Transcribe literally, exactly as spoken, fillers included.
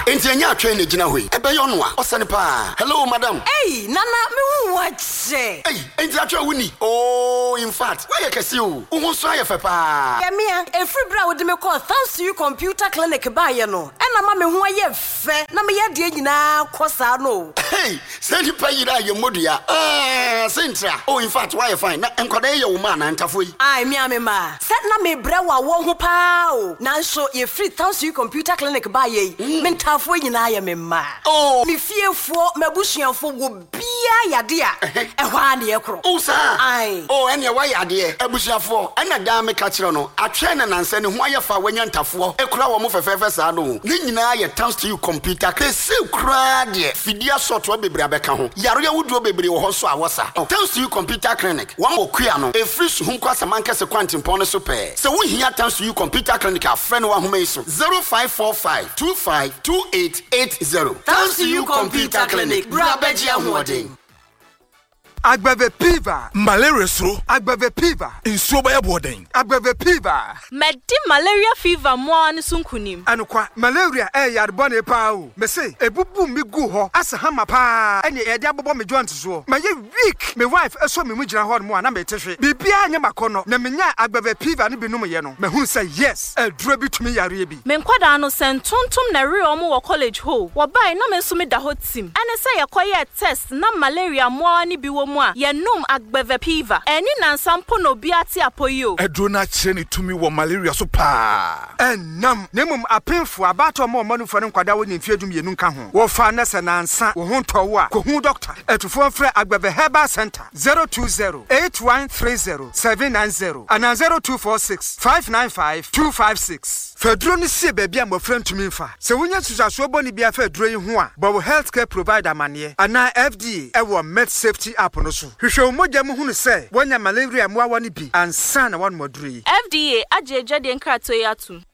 enti anya atwe na gina hoi ebe yo no a osane pa hello madam hey nana me hu wache hey enti atwe wuni oh in fact why you kesi o wo so aye fe pa ya me a free bra wo de me call thanks to you computer clinic ba ye no e na ma me hu aye fe na me ye de nyina kosa no hey say ni pa yira ye modua ah sentra oh in fact why you fine na enkoda ye wo ma na ntafo yi ai me me ma set na me bra wa wo ho pa o na so ye free thanks to you computer clinic ba ye me ntafo nyina ye me ma oh me fiefo mabusuafo wo bia yade a e hwa na ye kro oh sir ai oh ene wa yade abusuafo ena da me ka kire no atwe na nanse ne ho aye fa wanya ntafo e kura wo mo fefefe sa no ni nyina ye thanks to you computer kese kura de fidia software bebre abeka ho yaro ya wuduo bebre wo ho so awosa thanks to you computer clinic one okua no e free so hu kwasa mankese kwantimpon no so pe se wo hia thanks to you computer clinic a friend wa homa iso zero five four five two five two eight eight zero thanks to you computer clinic bra beji ahoden Agbave Piva, malaria so, Agbave Piva, in sober boarding, Agbave Piva. Medi malaria fever mo an sunkunim. Anukwa, malaria eh yard bonne pao. Me say, e bubu mi gu ho, asa hama pa, ene e dia bobo me joint so. Ma ye week, me wife eso me mu gina ho mo na me tehwe. Bibia anya makono, na menya Agbave Piva ne binum ye no. Me hu say yes, e duro bi tumi yare bi. Me nkwada no sentontom na re omo wo college ho. Wo bai na me so me da ho tim. Ene say ye koye test na malaria mo ani bi wo mu a ye num Agbave Piva. Eni nansampo no bi ati apoyo. Edro na kire ni tumi wo malaria so pa. Enam, nemum apemfo abato mo mo no fo nkwada wo ni mfiedum ye nunka ho. Wo fa na se nansa, wo ho ntowo a, ko hu doctor. Etufo mfre Agbave Herbal Center zero two zero eight one three zero seven nine zero and zero two four six five nine five two five six. Fedro ni se baabi a mo frem tumi mfa. Se wonya susaso boni bia fedro yi ho a, bo healthcare provider mane ana F D A e wo med safety app no so. Hwehwe mogya mu hunu se wonya malaria mo awani bi ansa na won moduru yi. F D A ajeje de nkrato yi atum.